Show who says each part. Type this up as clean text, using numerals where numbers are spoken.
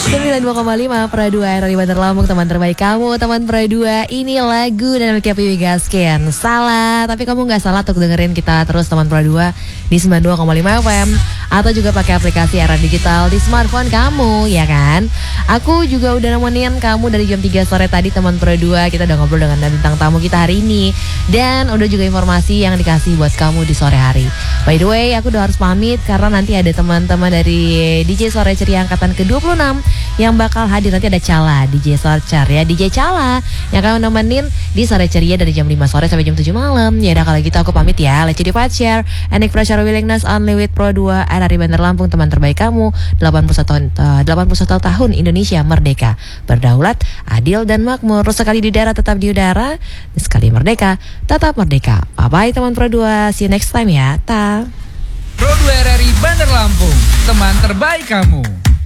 Speaker 1: 92,5 Pro 2 RRI Bandar Lampung, teman terbaik kamu, teman Pro 2. Ini lagu dan Mika Piwi Gasken. Salah, tapi kamu gak salah untuk dengerin kita terus teman Pro 2 di 92,5 FM. Atau juga pakai aplikasi era digital di smartphone kamu, ya kan? Aku juga udah nemenin kamu dari jam 3 sore tadi teman Pro 2. Kita udah ngobrol dengan bintang tamu kita hari ini. Dan udah juga informasi yang dikasih buat kamu di sore hari. By the way, aku udah harus pamit karena nanti ada teman-teman dari DJ Sore Ceria angkatan ke-26 yang bakal hadir. Nanti ada Cala, DJ Sorcer ya, DJ Cala yang akan nemenin di Sore Ceria dari jam 5 sore sampai jam 7 malam. Ya udah kalau gitu aku pamit ya. Let's do share and pressure willingness only with Pro 2 RRI Bandar Lampung, teman terbaik kamu. 81 tahun Indonesia merdeka, berdaulat, adil dan makmur. Sekali di udara tetap di udara, sekali merdeka tetap merdeka. Bye bye teman Pro 2. See you next time ya. Ta.
Speaker 2: Pro 2 RRI Bandar Lampung, teman terbaik kamu.